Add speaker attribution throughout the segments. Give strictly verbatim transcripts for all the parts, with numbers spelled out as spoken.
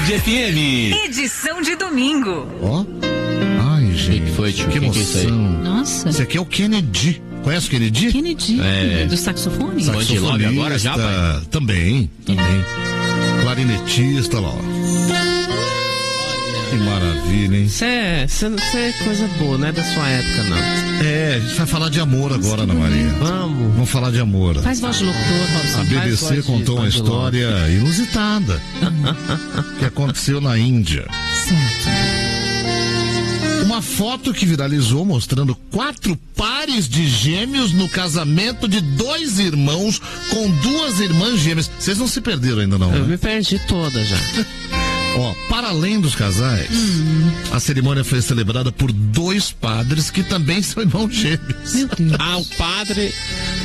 Speaker 1: Band F M.
Speaker 2: Edição de domingo.
Speaker 3: Ó. Ai, gente.
Speaker 1: Que foi, tio?
Speaker 3: Que
Speaker 1: Que que é isso aí?
Speaker 3: emoção.
Speaker 4: Nossa.
Speaker 3: Esse aqui é o Kennedy. Conhece o Kennedy?
Speaker 4: Kennedy.
Speaker 1: É.
Speaker 4: Do saxofone?
Speaker 1: Sax- Band Love agora já, pai?
Speaker 3: Também, também. Clarinetista, lá, ó. Que maravilha, hein?
Speaker 5: Isso é, isso é coisa boa, não é da sua época, não.
Speaker 3: É, a gente vai falar de amor agora, Ana Maria.
Speaker 5: Vamos.
Speaker 3: Vamos falar de amor.
Speaker 4: Faz voz de locutor, Robson.
Speaker 3: A B B C
Speaker 5: voz de-
Speaker 3: contou uma
Speaker 5: voz de
Speaker 3: história inusitada que aconteceu na Índia.
Speaker 4: Certo.
Speaker 3: Uma foto que viralizou mostrando quatro pares de gêmeos no casamento de dois irmãos com duas irmãs gêmeas. Vocês não se perderam ainda não,
Speaker 5: Eu
Speaker 3: né?
Speaker 5: me perdi toda já.
Speaker 3: Ó, para além dos casais,
Speaker 4: Hum.
Speaker 3: a cerimônia foi celebrada por dois padres que também são irmãos gêmeos.
Speaker 4: Meu Deus.
Speaker 5: Ah, o padre.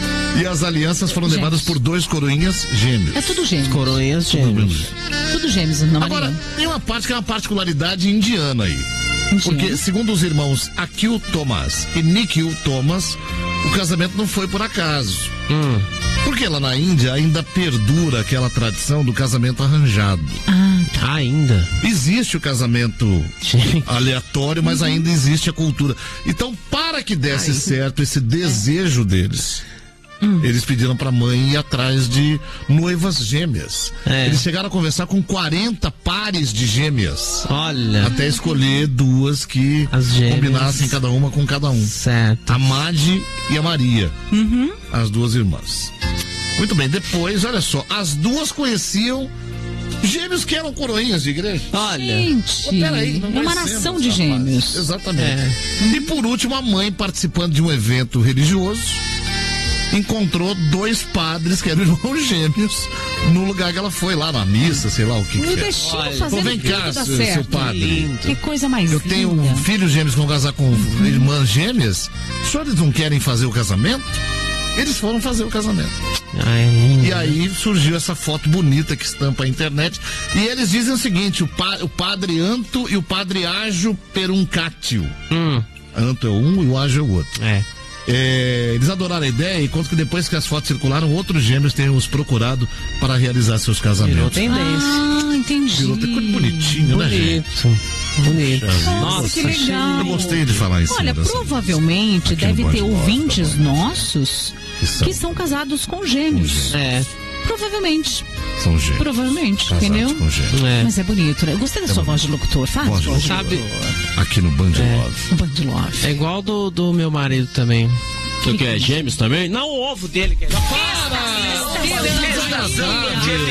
Speaker 3: E as alianças foram
Speaker 4: Gêmeos.
Speaker 3: levadas por dois coroinhas gêmeos.
Speaker 4: É tudo gêmeos.
Speaker 5: Coroinhas gêmeos.
Speaker 4: Tudo gêmeos, não
Speaker 3: Agora, tem uma parte que é uma particularidade indiana aí.
Speaker 4: Indiana.
Speaker 3: Porque, segundo os irmãos Akil Thomas e Nikhil Thomas, o casamento não foi por acaso.
Speaker 5: Hum.
Speaker 3: Porque lá na Índia ainda perdura aquela tradição do casamento arranjado.
Speaker 4: Ah, tá.
Speaker 5: Ainda.
Speaker 3: Existe o casamento
Speaker 5: Gente.
Speaker 3: aleatório, mas ainda existe a cultura. Então, para que desse certo esse desejo deles, eles pediram pra mãe ir atrás de noivas gêmeas.
Speaker 5: É.
Speaker 3: Eles chegaram a conversar com quarenta pares de gêmeas.
Speaker 5: Olha.
Speaker 3: Até escolher duas que
Speaker 5: As gêmeas.
Speaker 3: combinassem cada uma com cada um.
Speaker 5: Certo.
Speaker 3: A Madi e a Maria. As duas irmãs. Muito bem, depois, olha só, as duas conheciam gêmeos que eram coroinhas de igreja.
Speaker 5: Olha.
Speaker 4: Gente,
Speaker 3: Oh, peraí, não
Speaker 4: uma
Speaker 3: conhecemos,
Speaker 4: nação de
Speaker 3: rapaz.
Speaker 4: gêmeos.
Speaker 3: Exatamente.
Speaker 5: É.
Speaker 3: E por último, a mãe, participando de um evento religioso, encontrou dois padres que eram irmãos gêmeos no lugar que ela foi, lá na missa, sei lá o que,
Speaker 4: O
Speaker 3: que é.
Speaker 4: destino
Speaker 5: Olha,
Speaker 4: fazendo
Speaker 3: Pô, vem
Speaker 4: tudo
Speaker 3: cá,
Speaker 4: dar
Speaker 3: seu, seu
Speaker 4: certo.
Speaker 3: padre.
Speaker 5: Lindo.
Speaker 4: Que coisa mais
Speaker 3: Eu
Speaker 4: linda.
Speaker 3: tenho filhos gêmeos que vão casar com irmãs gêmeas. Os senhores não querem fazer o casamento? Eles foram fazer o casamento.
Speaker 5: Ai, lindo.
Speaker 3: E aí surgiu essa foto bonita que estampa a internet. E eles dizem o seguinte: o, pa, o padre Anto e o padre Ágio Peruncátio.
Speaker 5: Hum.
Speaker 3: Anto é um e o Ágio é o outro.
Speaker 5: É.
Speaker 3: É, eles adoraram a ideia e contam que depois que as fotos circularam, outros gêmeos têm os procurado para realizar seus
Speaker 5: Virou
Speaker 3: casamentos.
Speaker 5: tendência.
Speaker 4: Ah, entendi.
Speaker 3: Virou até coisa bonitinho, né, gente?
Speaker 5: Bonito. Bonito.
Speaker 4: Nossa, que legal.
Speaker 3: Eu gostei de falar isso.
Speaker 4: Olha, provavelmente
Speaker 3: Aqui no
Speaker 4: deve
Speaker 3: Band
Speaker 4: ter
Speaker 3: Love,
Speaker 4: ouvintes
Speaker 3: tá bom.
Speaker 4: nossos
Speaker 3: Que são,
Speaker 4: que são casados com gêmeos.
Speaker 5: É.
Speaker 4: Provavelmente.
Speaker 3: são gêmeos.
Speaker 4: Provavelmente,
Speaker 3: Casados
Speaker 4: entendeu?
Speaker 3: com gêmeos.
Speaker 5: É.
Speaker 4: Mas é bonito, né? Eu gostei da sua voz de locutor. Faz
Speaker 3: Voz de
Speaker 4: voz de
Speaker 3: locutor.
Speaker 4: locutor.
Speaker 3: Aqui no Band
Speaker 5: É.
Speaker 3: Love.
Speaker 4: Um Band Love.
Speaker 5: É igual do, do meu marido também.
Speaker 1: Tu que é gêmeos também?
Speaker 5: Não, o ovo dele. Que é...
Speaker 3: Para!